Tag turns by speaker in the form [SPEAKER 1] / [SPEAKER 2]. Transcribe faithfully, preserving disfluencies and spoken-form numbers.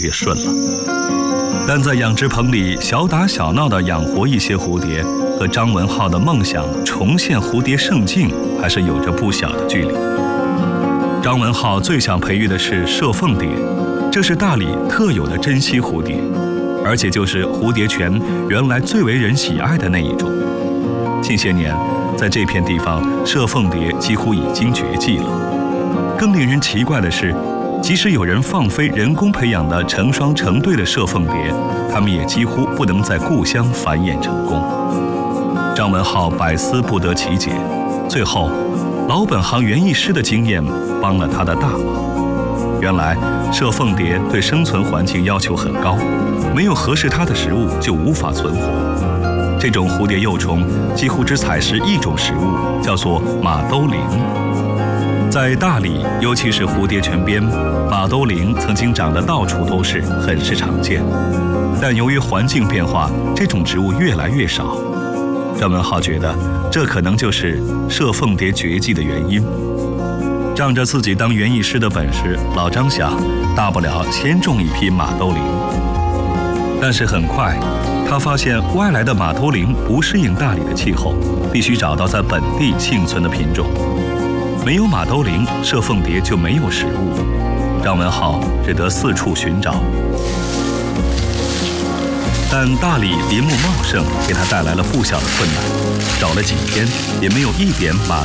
[SPEAKER 1] 越顺了。但在养殖棚里小打小闹地养活一些蝴蝶，和张文浩的梦想重现蝴蝶圣境还是有着不小的距离。张文浩最想培育的是射凤蝶，这是大理特有的珍稀蝴蝶，而且就是蝴蝶泉原来最为人喜爱的那一种。近些年，在这片地方，射凤蝶几乎已经绝迹了。更令人奇怪的是，即使有人放飞人工培养的成双成对的射凤蝶，它们也几乎不能在故乡繁衍成功。张文浩百思不得其解，最后，老本行园艺师的经验帮了他的大忙。原来，射凤蝶对生存环境要求很高，没有合适它的食物就无法存活。这种蝴蝶幼虫几乎只采食一种食物，叫做马兜铃。在大理，尤其是蝴蝶泉边，马兜铃曾经长得到处都是，很是常见。但由于环境变化，这种植物越来越少。张文浩觉得，这可能就是射凤蝶绝迹的原因。仗着自己当园艺师的本事，老张想，大不了先种一批马兜铃。但是很快，他发现外来的马兜铃不适应大理的气候，必须找到在本地幸存的品种。没有马兜铃，射凤蝶就没有食物。张文浩只得四处寻找。但大理林木茂盛，给他带来了不小的困难。找了几天，也没有一点马